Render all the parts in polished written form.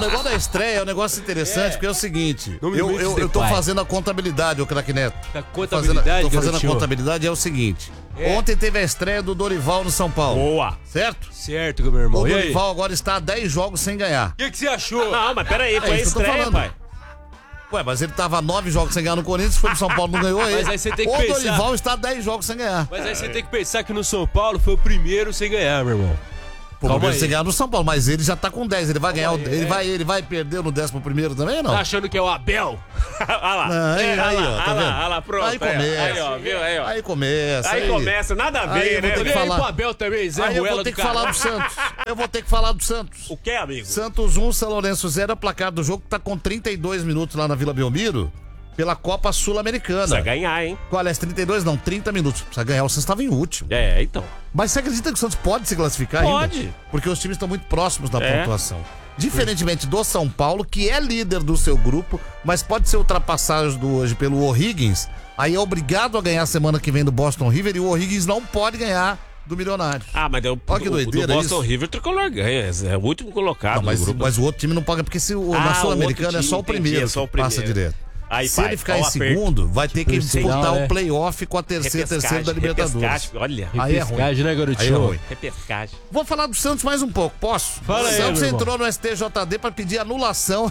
negócio da estreia é um negócio interessante, porque é o seguinte, eu tô fazendo a contabilidade, ô craque Neto. Tô fazendo a contabilidade, é o seguinte. Ontem teve a estreia do Dorival no São Paulo. Boa. Certo? Certo, meu irmão. O Dorival agora está a 10 jogos sem ganhar. O que você achou? Não, mas peraí, foi a estreia, pai. Ué, mas ele tava 9 jogos sem ganhar no Corinthians, foi pro São Paulo, não ganhou aí. Mas aí você tem que o pensar... Dorival está a 10 jogos sem ganhar. Mas aí você tem que pensar que no São Paulo foi o primeiro sem ganhar, meu irmão. O primeiro sem ganhar no São Paulo, mas ele já tá com 10, ele vai ganhar, ele vai perder no 11º também, não? Tá achando que é o Abel? Olha lá. Olha lá, pronto. Aí começa. Aí, ó, viu? Aí, ó. Aí começa. Aí começa, nada a ver, né? Vou ter que falar. Aí pro Abel também, Zé Aí eu Ruela vou ter do que falar do Santos. Eu vou ter que falar do Santos. O que, amigo? Santos 1, São Lourenço 0, é o placar do jogo que tá com 32 minutos lá na Vila Belmiro. Pela Copa Sul-Americana. Precisa ganhar, hein? Aliás, 32 não, 30 minutos. Precisa ganhar, o Santos estava em último. É, então. Mas você acredita que o Santos pode se classificar Pode. ainda? Porque os times estão muito próximos da pontuação. Diferentemente do São Paulo, que é líder do seu grupo, mas pode ser ultrapassado hoje pelo O'Higgins. Aí é obrigado a ganhar semana que vem do Boston River e o O'Higgins não pode ganhar do Milionários. Ah, mas Olha que doideira do Boston isso. River, o Tricolor ganha. É o último colocado Não, do grupo. mas o outro time não pode, porque na Sul-Americana é só o primeiro que passa direto. Aí, se ele ficar em segundo, vai ter que disputar o playoff com a terceira da Libertadores. Olha. Aí é ruim. né, garotinho? Aí é ruim. Repescagem. Vou falar do Santos mais um pouco, posso? Fala aí, o Santos meu irmão. entrou no STJD para pedir anulação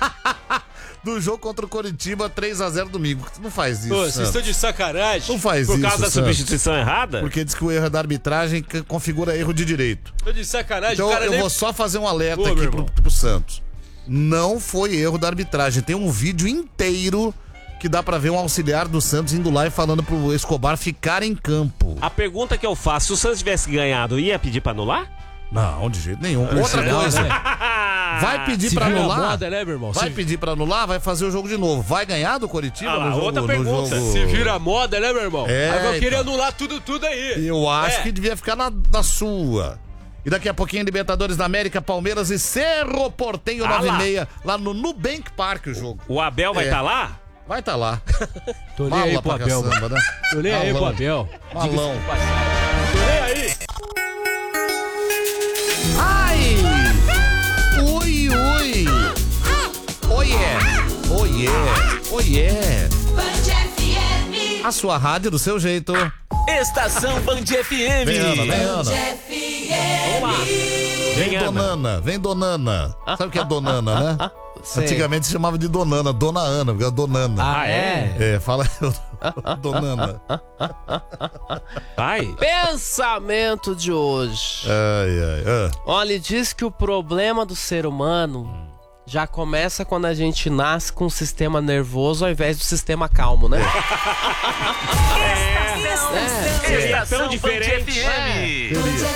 do jogo contra o Coritiba 3-0 domingo. Não faz isso, Pô, vocês Santos. estão de sacanagem. Não faz Por isso, causa da Santos. substituição errada? Porque diz que o erro é da arbitragem que configura erro de direito. Tô de sacanagem, Então o cara eu nem... vou só fazer um alerta Ô, aqui meu pro Santos. Não foi erro da arbitragem. Tem um vídeo inteiro que dá pra ver um auxiliar do Santos indo lá e falando pro Escobar ficar em campo. A pergunta que eu faço, se o Santos tivesse ganhado, ia pedir pra anular? Não, de jeito nenhum. Outra coisa, vai pedir pra anular? moda, né, meu irmão? Vai pedir pra anular, vai fazer o jogo de novo. Vai ganhar do Coritiba Ah lá, no jogo? outra no pergunta. jogo... Se vira moda, né, meu irmão? É, Aí vão querer então. anular tudo aí. Eu acho que devia ficar na sua. E daqui a pouquinho, Libertadores da América, Palmeiras e Cerro Porteño 9:30, lá no Nubank Park o jogo. O Abel vai estar lá? Vai estar lá. Tô nem aí pro Abel, mano. né? Tô nem aí pro Abel. Malão. Tô nem aí. Ai! Ui, ui! Oiê! Oiê! Oiê! A sua rádio do seu jeito. Estação Band FM. Vem, Ana, vem, Ana. Vamos lá. Vem, Donana. Vem, Donana. Sabe o que é Donana, né? Antigamente se chamava de Donana, Dona Ana, porque é Donana. Ah, é? É, fala Donana. Vai. Pensamento de hoje. Ai. Olha, ele diz que o problema do ser humano já começa quando a gente nasce com o sistema nervoso ao invés do sistema calmo, né? Seria tão diferente. Queria.